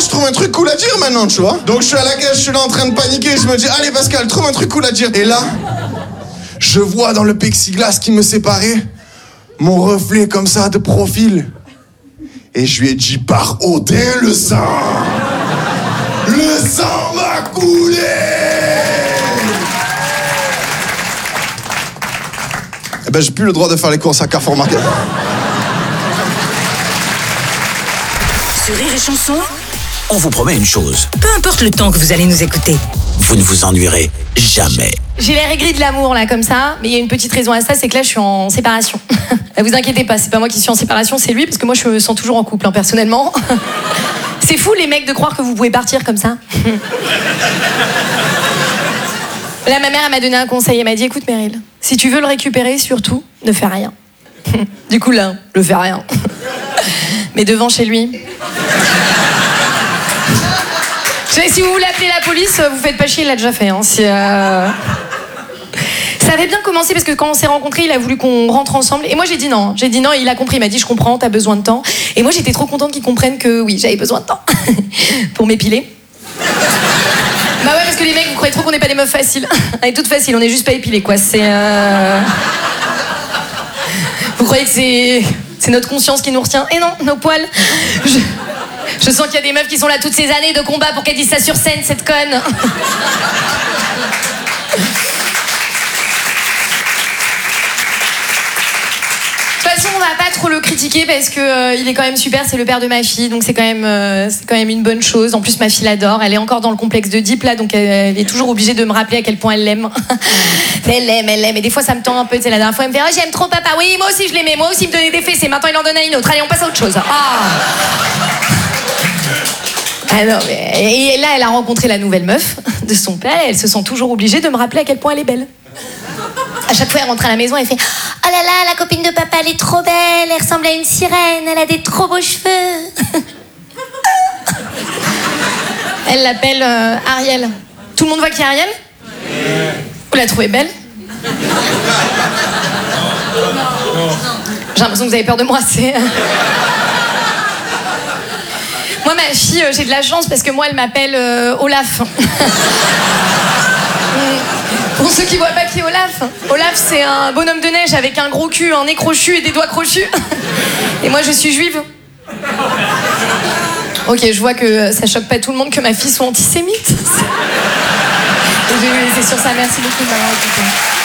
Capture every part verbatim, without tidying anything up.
je trouve un truc cool à dire maintenant, tu vois. Donc je suis à la caisse, je suis là en train de paniquer, je me dis, allez Pascal, trouve un truc cool à dire. Et là, je vois dans le plexiglas qui me séparait mon reflet comme ça de profil. Et je lui ai dit, par Odin, le sang. Le sang va couler. Eh ben, j'ai plus le droit de faire les courses à Carrefour Market. Sur Rire et Chanson, on vous promet une chose. peu importe le temps que vous allez nous écouter. Vous ne vous ennuierez jamais. J'ai l'air aigri de l'amour là comme ça, mais il y a une petite raison à ça, c'est que là je suis en séparation. Vous inquiétez pas, c'est pas moi qui suis en séparation, c'est lui, parce que moi je me sens toujours en couple, hein, personnellement. C'est fou les mecs de croire que vous pouvez partir comme ça. Là ma mère elle m'a donné un conseil, elle m'a dit écoute Meryl, si tu veux le récupérer surtout, ne fais rien. Du coup là, je fais rien. Mais devant chez lui. Si vous voulez appeler la police, vous faites pas chier, il l'a déjà fait. Hein. Si, euh... Ça avait bien commencé parce que quand on s'est rencontrés, il a voulu qu'on rentre ensemble. Et moi j'ai dit non. J'ai dit non et il a compris. Il m'a dit je comprends, t'as besoin de temps. Et moi j'étais trop contente qu'il comprenne que oui, j'avais besoin de temps pour m'épiler. Bah ouais, parce que les mecs, vous croyez trop qu'on n'est pas des meufs faciles. On est toutes faciles, on est juste pas épilées quoi. C'est. Euh... Vous croyez que c'est. C'est notre conscience qui nous retient. Et non, nos poils. Je... Je sens qu'il y a des meufs qui sont là toutes ces années de combat pour qu'elles disent ça sur scène, cette conne. De toute façon, on va pas trop le critiquer parce que euh, il est quand même super, c'est le père de ma fille, donc c'est quand même, euh, c'est quand même une bonne chose. En plus, ma fille l'adore, elle est encore dans le complexe de Deep là, donc elle, elle est toujours obligée de me rappeler à quel point elle l'aime. Elle l'aime, elle l'aime, et des fois ça me tend un peu. Tu sais, la dernière fois, elle me fait oh, j'aime trop papa. Oui, moi aussi je l'aimais, moi aussi il me donnait des fessées, maintenant il en donne à une autre. Allez, on passe à autre chose. Ah. Ah non, mais... Et là, elle a rencontré la nouvelle meuf de son père et elle se sent toujours obligée de me rappeler à quel point elle est belle. À chaque fois, elle rentre à la maison, elle fait oh là là, la copine de papa, elle est trop belle, elle ressemble à une sirène, elle a des trop beaux cheveux. Elle l'appelle euh, Ariel. Tout le monde voit qui est Ariel ? Vous la trouvez belle ? J'ai l'impression que vous avez peur de moi, c'est... Moi, ma fille, euh, j'ai de la chance parce que moi, elle m'appelle euh, Olaf. Pour ceux qui voient pas qui est Olaf, Olaf, c'est un bonhomme de neige avec un gros cul, un nez crochu et des doigts crochus. Et moi, je suis juive. Ok, je vois que ça choque pas tout le monde que ma fille soit antisémite. Je vais lui laisser sur ça. Merci beaucoup de m'avoir écouté.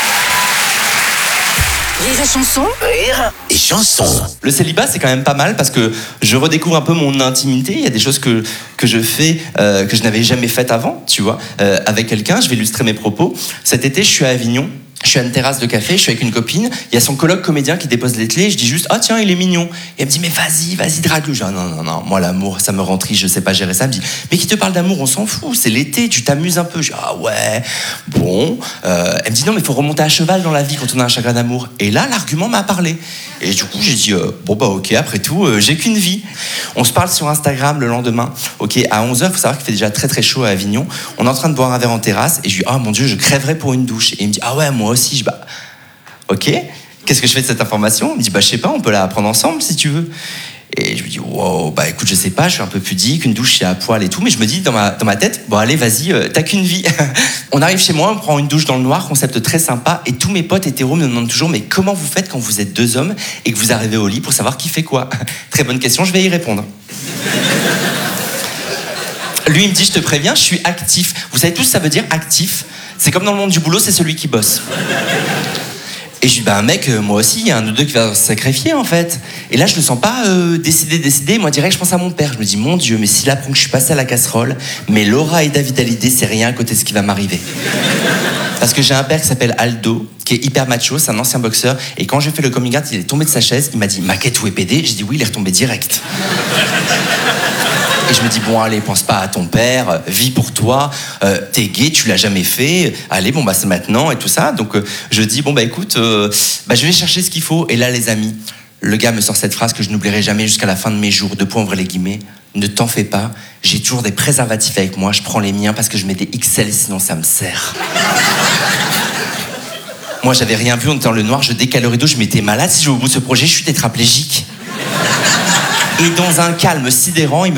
Rire et Chanson. Rire et Chanson. Le célibat, c'est quand même pas mal parce que je redécouvre un peu mon intimité. Il y a des choses que, que je fais euh, que je n'avais jamais faites avant, tu vois, euh, avec quelqu'un. Je vais illustrer mes propos. Cet été, je suis à Avignon. Je suis à une terrasse de café, je suis avec une copine. Il y a son coloc comédien qui dépose les clés. Je dis juste, ah oh, tiens, il est mignon. Et elle me dit, mais vas-y, vas-y, drague-le. Je dis, ah, non, non, non, moi, l'amour, ça me rend triste, je sais pas gérer ça. Elle me dit, mais qui te parle d'amour, on s'en fout, c'est l'été, tu t'amuses un peu. Je dis, ah ouais, bon. Euh, elle me dit, non, mais il faut remonter à cheval dans la vie quand on a un chagrin d'amour. Et là, l'argument m'a parlé. Et du coup, j'ai dit, euh, bon, bah, ok, après tout, euh, j'ai qu'une vie. On se parle sur Instagram le lendemain. Ok, à onze heures, il faut savoir qu'il fait déjà très, très chaud à Avignon. On est en train de boire un verre en terrasse. Et je lui dis, ah, mon Dieu, je crèverais pour une douche. Et il me dit, ah ouais, moi aussi. Je dis, bah, ok, qu'est-ce que je fais de cette information ? Il me dit, bah, je sais pas, on peut la prendre ensemble si tu veux. Et je me dis, wow, bah écoute, je sais pas, je suis un peu pudique, une douche c'est à poil et tout, mais je me dis dans ma, dans ma tête, bon allez, vas-y, euh, t'as qu'une vie. On arrive chez moi, on prend une douche dans le noir, concept très sympa, et tous mes potes hétéros me demandent toujours, mais comment vous faites quand vous êtes deux hommes et que vous arrivez au lit pour savoir qui fait quoi ? Très bonne question, je vais y répondre. Lui, il me dit, je te préviens, je suis actif. Vous savez tous, ça veut dire actif. C'est comme dans le monde du boulot, c'est celui qui bosse. Et je dis, bah mec, euh, moi aussi, il y a un de deux qui va se sacrifier en fait. Et là, je le sens pas euh, décidé, décidé. Moi, direct, je pense à mon père. Je me dis, mon Dieu, mais s'il apprend que je suis passé à la casserole, mais Laura et David Hallyday, c'est rien à côté de ce qui va m'arriver. Parce que j'ai un père qui s'appelle Aldo, qui est hyper macho, c'est un ancien boxeur. Et quand j'ai fait le coming out, il est tombé de sa chaise. Il m'a dit, Maquette, où est P D ? J'ai dit, oui, il est retombé direct. Et je me dis, bon, allez, pense pas à ton père, euh, vis pour toi, euh, t'es gay, tu l'as jamais fait, allez, bon, bah, c'est maintenant et tout ça. Donc, euh, je dis, bon, bah, écoute, euh, bah, je vais chercher ce qu'il faut. Et là, les amis, le gars me sort cette phrase que je n'oublierai jamais jusqu'à la fin de mes jours. Deux points, ouvrez les guillemets. Ne t'en fais pas, j'ai toujours des préservatifs avec moi, je prends les miens parce que je mets des X L, sinon ça me sert. Moi, j'avais rien vu, on était dans le noir, je décale le rideau, je m'étais malade. Si je vais au bout de ce projet, je suis tétraplégique. Et dans un calme sidérant, il me